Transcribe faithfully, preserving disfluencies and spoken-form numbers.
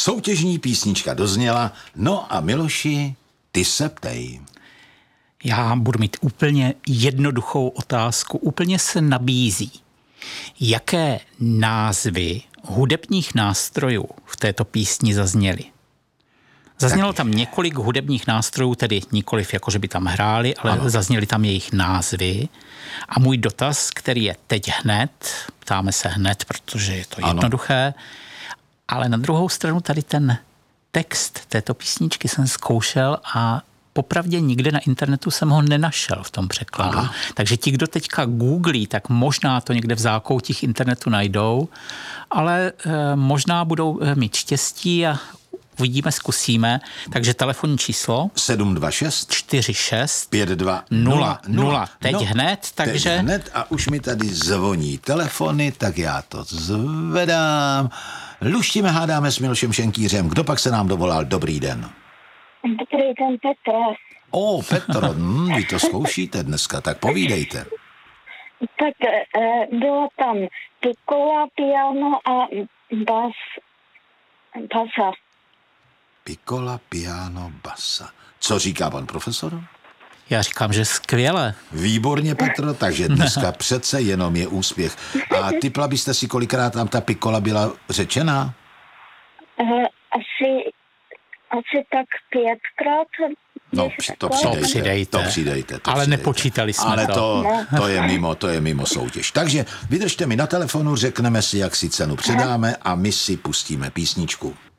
Soutěžní písnička dozněla, no a Miloši, ty se ptej. Já budu mít úplně jednoduchou otázku, úplně se nabízí. Jaké názvy hudebních nástrojů v této písni zazněly? Zaznělo tam několik hudebních nástrojů, tedy nikoliv jako, že by tam hráli, ale ano. Zazněly tam jejich názvy. A můj dotaz, který je teď hned, ptáme se hned, protože je to ano. jednoduché, ale na druhou stranu tady ten text této písničky jsem zkoušel a popravdě nikde na internetu jsem ho nenašel v tom překladu. Aha. Takže ti, kdo teďka googlí, tak možná to někde v zákoutích internetu najdou, ale e, možná budou mít štěstí a uvidíme, zkusíme. Takže telefonní číslo sedm dva šest čtyři šest pět dva nula nula. Teď no, hned, takže... Teď hned a už mi tady zvoní telefony, tak já to zvedám. Luštíme, hádáme s Milošem Šenkýřem. Kdo pak se nám dovolal? Dobrý den. Dobrý den, Petr. O, Petro, hm, vy to zkoušíte dneska, tak povídejte. Tak e, bylo tam piccola, piano a bas, basa. Piccola, piano, basa. Co říká pan profesor? Já říkám, že skvěle. Výborně, Petro, takže dneska přece jenom je úspěch. A tipla byste si, kolikrát tam ta piccola byla řečená? E, asi, asi tak pětkrát. No, to přidejte, to přidejte. To přidejte to ale přidejte. Nepočítali jsme ale to. to. To je mimo, to je mimo soutěž. Takže vydržte mi na telefonu, řekneme si, jak si cenu předáme a my si pustíme písničku.